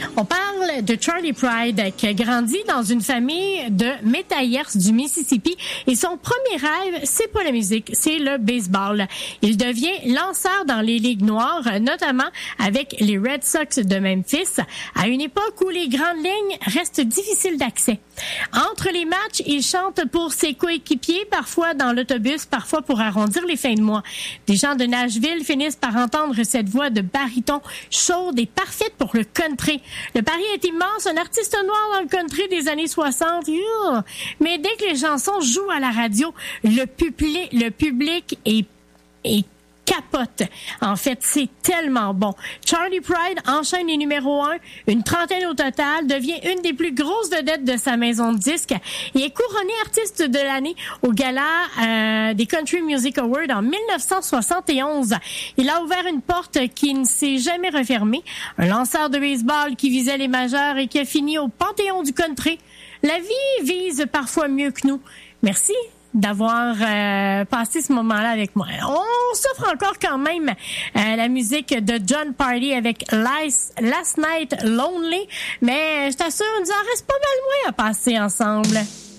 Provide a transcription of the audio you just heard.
On parle de Charley Pride qui a grandi dans une famille de métayers du Mississippi et son premier rêve, c'est pas la musique, c'est le baseball. Il devient lanceur dans les ligues noires, notamment avec les Red Sox de Memphis, à une époque où les grandes lignes restent difficiles d'accès. Entre les matchs, il chante pour ses coéquipiers, parfois dans l'autobus, parfois pour arrondir les fins de mois. Des gens de Nashville finissent par entendre cette voix de baryton chaude et parfaite pour le country. Le pari est immense, un artiste noir dans le country des années 60. Mais dès que les chansons jouent à la radio, le public est capote. En fait, c'est tellement bon. Charley Pride enchaîne les numéros 1, une trentaine au total, devient une des plus grosses vedettes de sa maison de disques et est couronné artiste de l'année au gala des Country Music Awards en 1971. Il a ouvert une porte qui ne s'est jamais refermée. Un lanceur de baseball qui visait les majeurs et qui a fini au panthéon du country. La vie vise parfois mieux que nous. Merci d'avoir passé ce moment-là avec moi. On s'offre encore quand même la musique de Jon Pardi avec Last Night Lonely, mais je t'assure, il nous en reste pas mal moins à passer ensemble.